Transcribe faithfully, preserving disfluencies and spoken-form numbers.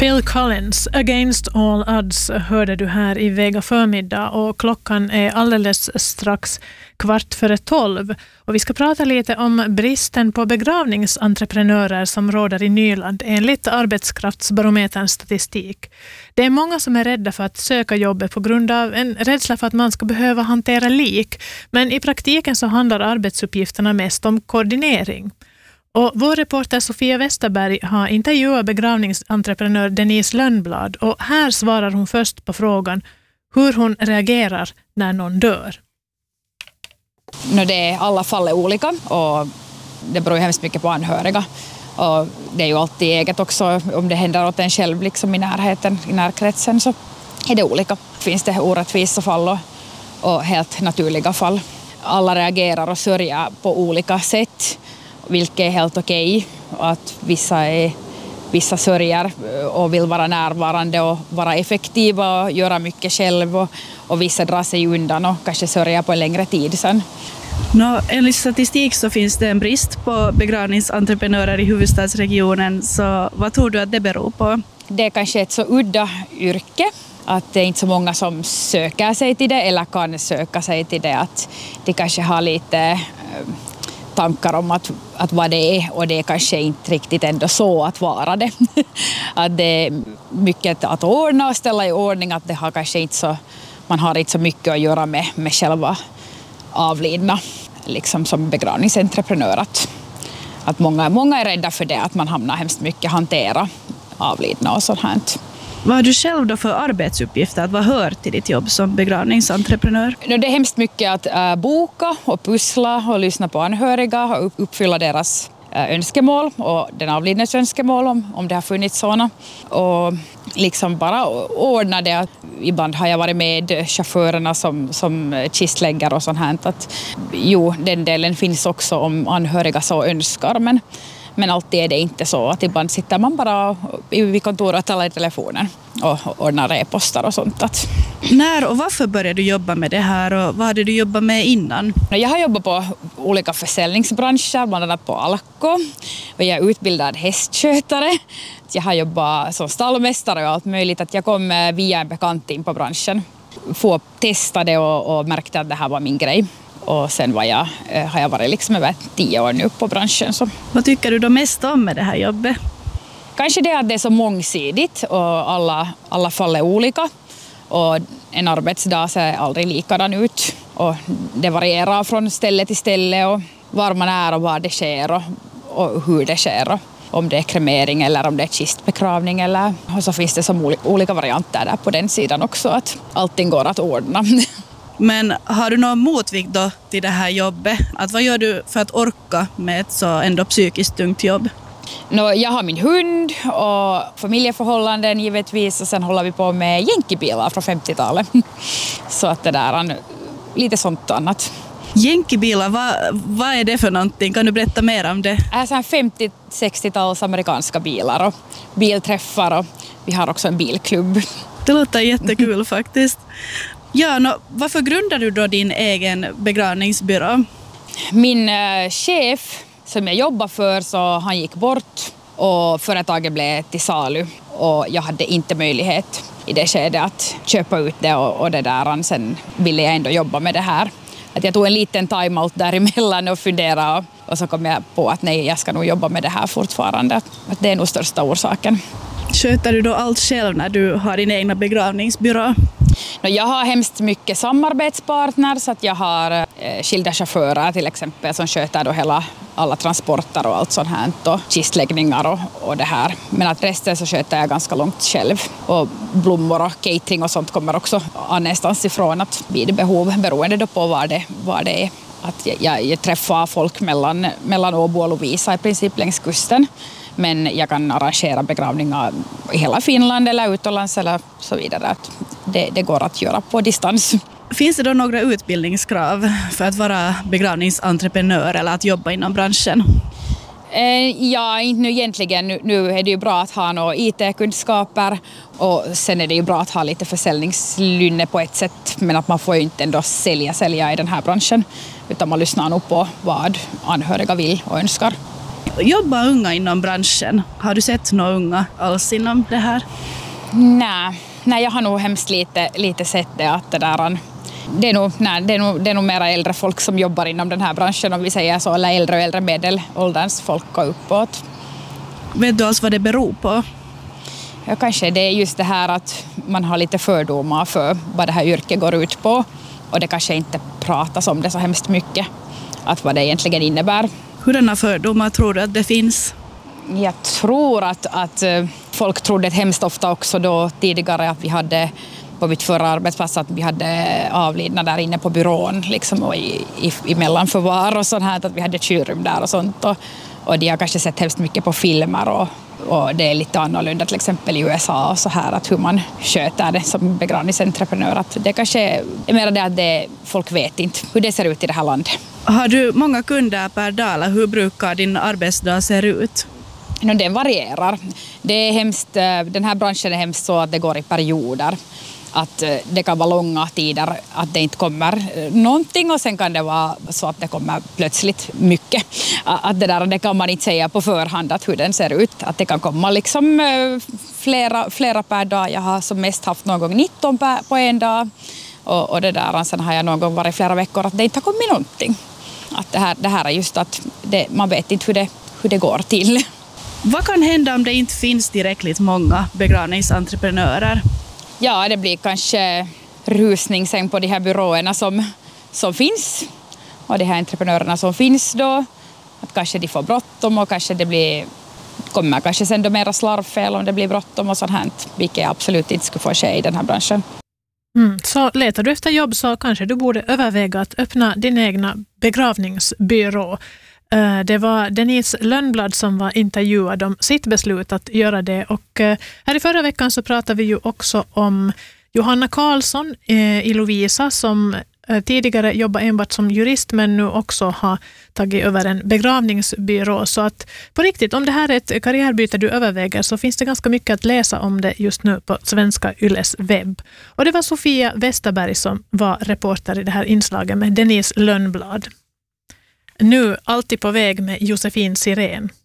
Phil Collins, Against All Odds, hörde du här i Vega förmiddag, och klockan är alldeles strax kvart före tolv. Och vi ska prata lite om bristen på begravningsentreprenörer som råder i Nyland enligt arbetskraftsbarometerns statistik. Det är många som är rädda för att söka jobbet på grund av en rädsla för att man ska behöva hantera lik. Men i praktiken så handlar arbetsuppgifterna mest om koordinering. Och vår reporter Sofia Westerberg har intervjuat begravningsentreprenör Denise Lönnblad, och här svarar hon först på frågan hur hon reagerar när någon dör. No, det är, alla fall är olika och det beror ju hemskt mycket på anhöriga. Och det är ju alltid eget också, om det händer åt en själv liksom i närheten, i närkretsen, så är det olika. Finns det orättvisa fall och, och helt naturliga fall. Alla reagerar och sörjer på olika sätt, vilket är helt okej. Att vissa, är, vissa sörjer och vill vara närvarande och vara effektiva och göra mycket själv. Och, och vissa drar sig undan och kanske sörjer på en längre tid sen. No, enligt statistik så finns det en brist på begravningsentreprenörer i huvudstadsregionen. Så vad tror du att det beror på? Det är kanske ett så udda yrke att det är inte så många som söker sig till det eller kan söka sig till det. Att de kanske har lite tankar om att, att vad det är, och det är kanske inte riktigt ändå så att vara det. Att det är mycket att ordna och ställa i ordning, att det har kanske inte så, man har inte så mycket att göra med, med själva avlidna liksom som begravningsentreprenör. Att, att många, många är rädda för det, att man hamnar hemskt mycket hantera avlidna och sånt här. Vad har du själv då för arbetsuppgifter? Att vad hör till ditt jobb som begravningsentreprenör? Det är hemskt mycket att äh, boka och pussla och lyssna på anhöriga och uppfylla deras äh, önskemål och den avlidnes önskemål om, om det har funnits sådana. Och liksom bara ordna det. Ibland har jag varit med chaufförerna som, som kistlägger och sånt här. Att, jo, den delen finns också om anhöriga så önskar, men Men alltid är det inte så, att ibland sitter man bara vid kontoret och talar i telefonen och ordnar e-postar och sånt. Att. När och varför började du jobba med det här, och vad hade du jobbat med innan? Jag har jobbat på olika försäljningsbranscher, bland annat på Alko. Jag är utbildad hästskötare. Jag har jobbat som stallmästare och allt möjligt. Att jag kom via en bekant in på branschen. Få testa det och, och märkte att det här var min grej. Och sen var jag, har jag varit liksom över tio år nu på branschen. Så. Vad tycker du då mest om med det här jobbet? Kanske det att det är så mångsidigt och alla, alla fall är olika. Och en arbetsdag ser aldrig likadan ut. Och det varierar från ställe till ställe och var man är och var det sker och, och hur det sker. Och om det är kremering eller om det är kistbegravning. Eller, och så finns det som olika varianter där på den sidan också. Att allting går att ordna. Men har du någon motvikt då till det här jobbet? Att vad gör du för att orka med ett så ändå psykiskt tungt jobb? No, jag har min hund och familjeförhållanden givetvis, och sen håller vi på med jänkibilar från femtiotalet. Så att det där, lite sånt annat. Jänkibilar, vad, vad är det för någonting? Kan du berätta mer om det? Det är så här femtio-sextiotals amerikanska bilar och bilträffar, och vi har också en bilklubb. Det låter jättekul faktiskt. Ja, no, varför grundar du då din egen begravningsbyrå? Min äh, chef som jag jobbar för, så han gick bort och företaget blev till salu, och jag hade inte möjlighet i det skedet att köpa ut det, och, och det där. Sen ville jag ändå jobba med det här. Att jag tog en liten timeout däremellan och funderade, och, och så kom jag på att nej, jag ska nog jobba med det här fortfarande. Att det är nog största orsaken. Sköter du då allt själv när du har din egna begravningsbyrå? Jag har hemskt mycket samarbetspartner, så att jag har eh, skilda chaufförer till exempel som sköter då hela, alla transporter och allt sånt här, och kistläggningar och, och det här. Men att resten så sköter jag ganska långt själv. Och blommor och catering och sånt kommer också annanstans ifrån, att vid behov, beroende då på var det, var det är. Att jag, jag träffar folk mellan, mellan Åbo och Lovisa i princip längs kusten. Men jag kan arrangera begravningar i hela Finland eller utomlands eller så vidare. Det, det går att göra på distans. Finns det då några utbildningskrav för att vara begravningsentreprenör eller att jobba inom branschen? Eh, ja, inte nu egentligen. Nu, nu är det ju bra att ha några I T-kunskaper, och sen är det ju bra att ha lite försäljningslynne på ett sätt, men att man får ju inte ändå sälja, sälja i den här branschen, utan man lyssnar nog på vad anhöriga vill och önskar. Jobbar unga inom branschen? Har du sett några unga alls inom det här? Nej, nej jag har nog hemskt lite, lite sett det att det där... Det är, nog, nej, det, är nog, det är nog mera äldre folk som jobbar inom den här branschen, om vi säger så, eller äldre och äldre medelålderns folk och uppåt. Vet du alls vad det beror på? Ja, kanske det är just det här att man har lite fördomar för vad det här yrket går ut på, och det kanske inte pratas om det så hemskt mycket, att vad det egentligen innebär. Hurdana fördomar tror du att det finns? Jag tror att, att folk trodde hemskt ofta också då tidigare att vi hade på mitt förra arbetsplats att vi hade avlidna där inne på byrån liksom, och i, i, i mellanförvar och sånt här, att vi hade kylrum där och sånt. Och, och de har kanske sett hemskt mycket på filmer och, och det är lite annorlunda till exempel i U S A och så här, att hur man sköter det som begravningsentreprenör. Att det kanske är mer det att det, folk vet inte hur det ser ut i det här landet. Har du många kunder per dag, eller hur brukar din arbetsdag se ut? No, den varierar. Det är hemskt, den här branschen är hemskt så att det går i perioder. Att det kan vara långa tider att det inte kommer någonting, och sen kan det vara så att det kommer plötsligt mycket. Att det där, det kan man inte säga på förhand att hur den ser ut. Att det kan komma liksom flera, flera per dag. Jag har som mest haft någon gång nitton på en dag. Och, och det där, sen har jag någon gång varit flera veckor att det inte har kommit någonting. Att det här, det här är just att det, man vet inte hur det, hur det går till. Vad kan hända om det inte finns tillräckligt många begravningsentreprenörer? Ja, det blir kanske rusning sen på de här byråerna som, som finns. Och de här entreprenörerna som finns då. Att kanske de får bråttom och kanske det blir, kommer kanske sen då mera slarvfel om det blir bråttom och sånt här. Vilket absolut inte skulle få ske i den här branschen. Mm, så letar du efter jobb så kanske du borde överväga att öppna din egna begravningsbyrå. Det var Denise Lönnblad som var intervjuad om sitt beslut att göra det, och här i förra veckan så pratade vi ju också om Johanna Karlsson i Lovisa som tidigare jobbade enbart som jurist men nu också har tagit över en begravningsbyrå. Så att på riktigt, om det här är ett karriärbyte du överväger så finns det ganska mycket att läsa om det just nu på Svenska Yles webb. Och det var Sofia Westerberg som var reporter i det här inslaget med Denise Lönnblad. Nu alltid på väg med Josefin Sirén.